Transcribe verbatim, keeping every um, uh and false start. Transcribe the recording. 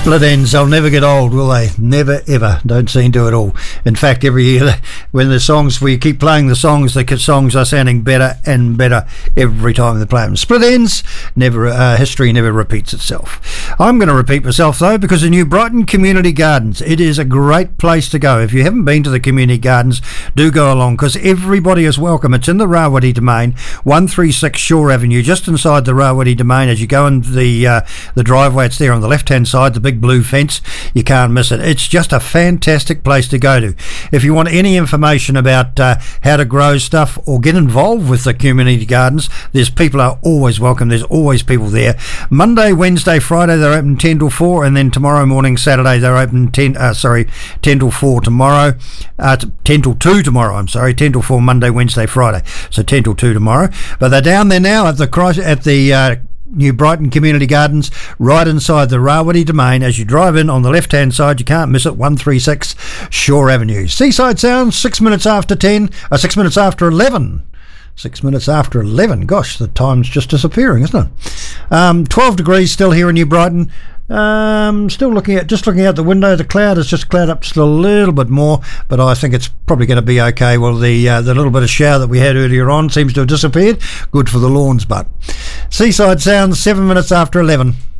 Split ends, they'll never get old, will they? Never, ever. Don't seem to at all. In fact, every year when the songs, we keep playing the songs, the songs are sounding better and better every time they play them. Split ends, never, uh, history never repeats itself. I'm going to repeat myself though, because the New Brighton Community Gardens, it is a great place to go. If you haven't been to the Community Gardens, do go along, because everybody is welcome. It's in the Rawiri Domain, one thirty-six Shore Avenue, just inside the Rawiri Domain. As you go in the, uh, the driveway, it's there on the left-hand side, the big blue fence. You can't miss it. It's just a fantastic place to go to. If you want any information about uh, how to grow stuff or get involved with the community gardens, there's people are always welcome. There's always people there. Monday, Wednesday, Friday they're open ten till four, and then tomorrow morning, Saturday, they're open ten. Uh, sorry, ten till four tomorrow. Uh, ten till two tomorrow. I'm sorry, ten till four Monday, Wednesday, Friday. So ten till two tomorrow. But they're down there now at the Christ at the. Uh, New Brighton Community Gardens, right inside the Rawiri Domain. As you drive in on the left-hand side, you can't miss it, one thirty-six Shore Avenue. Seaside Sounds, six minutes after ten, uh, six minutes after eleven. Six minutes after eleven. Gosh, the time's just disappearing, isn't it? Um, twelve degrees still here in New Brighton. Um, still looking at, just looking out the window, the cloud has just clouded up just a little bit more, but I think it's probably going to be okay. Well, the uh, the little bit of shower that we had earlier on seems to have disappeared. Good for the lawns, but Seaside Sounds, seven minutes after eleven.